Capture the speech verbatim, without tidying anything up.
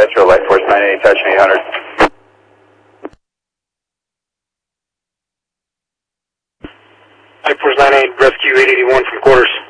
Metro, Light Force nine eight, touching eight hundred. Light Force nine eight, rescue eight eighty-one from quarters.